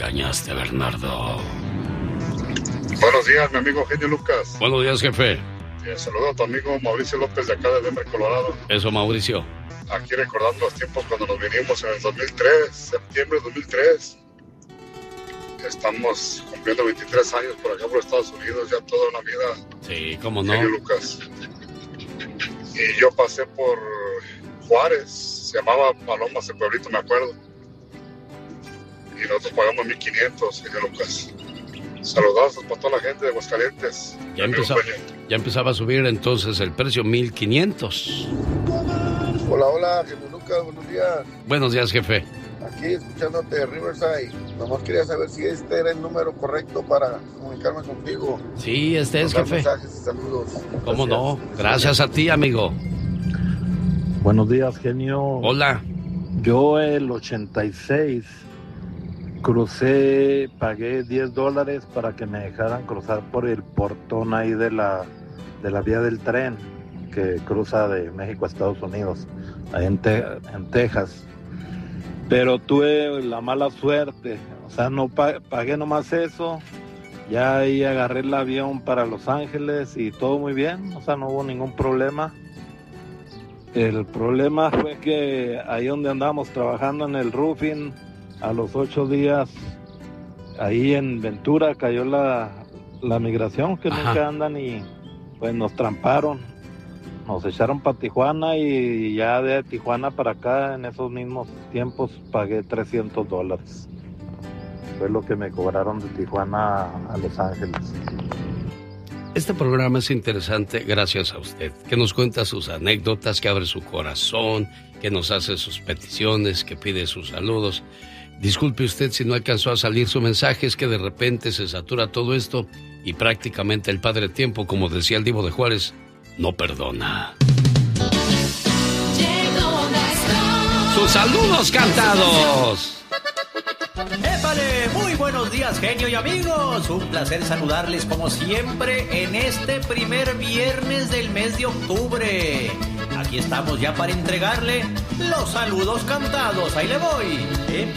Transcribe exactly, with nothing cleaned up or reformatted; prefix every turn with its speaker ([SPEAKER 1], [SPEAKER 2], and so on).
[SPEAKER 1] engañaste, Bernardo.
[SPEAKER 2] Buenos días, mi amigo Genio Lucas.
[SPEAKER 1] Buenos días, jefe.
[SPEAKER 2] Te saludo a tu amigo Mauricio López de acá de Denver, Colorado.
[SPEAKER 1] Eso, Mauricio.
[SPEAKER 2] Aquí recordando los tiempos cuando nos vinimos en el dos mil tres, septiembre de dos mil tres. Estamos cumpliendo veintitrés años por acá por Estados Unidos, ya toda una vida.
[SPEAKER 1] Sí, cómo no.
[SPEAKER 2] Genio Lucas. Y yo pasé por Juárez, se llamaba Palomas el pueblito, me acuerdo. Y nosotros pagamos mil quinientos, Genio Lucas. Saludazos para toda la gente de Aguascalientes.
[SPEAKER 1] Ya, empezó, ya empezaba a subir entonces el precio, mil quinientos.
[SPEAKER 3] Hola, hola, Genio Lucas, buenos días.
[SPEAKER 1] Buenos días, jefe.
[SPEAKER 3] Aquí escuchándote de Riverside. Nomás quería saber si este era el número correcto para comunicarme contigo.
[SPEAKER 1] Sí, este es, jefe.
[SPEAKER 3] Mensajes y saludos.
[SPEAKER 1] ¿Cómo no? Gracias a ti, amigo.
[SPEAKER 4] Buenos días, genio.
[SPEAKER 1] Hola.
[SPEAKER 4] Yo el ochenta y seis crucé, pagué diez dólares para que me dejaran cruzar por el portón ahí de la, de la vía del tren que cruza de México a Estados Unidos, ahí en, Te- en Texas. Pero tuve la mala suerte, o sea, no pa- pagué nomás eso, ya ahí agarré el avión para Los Ángeles y todo muy bien, o sea, no hubo ningún problema. El problema fue que ahí donde andábamos trabajando en el roofing, a los ocho días, ahí en Ventura cayó la, la migración, que
[SPEAKER 1] Ajá.
[SPEAKER 4] nunca andan, y pues nos tramparon. Nos echaron para Tijuana y ya de Tijuana para acá, en esos mismos tiempos, pagué trescientos dólares. Fue lo que me cobraron de Tijuana a Los Ángeles.
[SPEAKER 1] Este programa es interesante gracias a usted, que nos cuenta sus anécdotas, que abre su corazón, que nos hace sus peticiones, que pide sus saludos. Disculpe usted si no alcanzó a salir su mensaje, es que de repente se satura todo esto y prácticamente el Padre Tiempo, como decía el Divo de Juárez, no perdona. ¡Sus saludos cantados!
[SPEAKER 5] ¡Épale! Muy buenos días, genio y amigos. Un placer saludarles como siempre en este primer viernes del mes de octubre. Aquí estamos ya para entregarle los saludos cantados. Ahí le voy.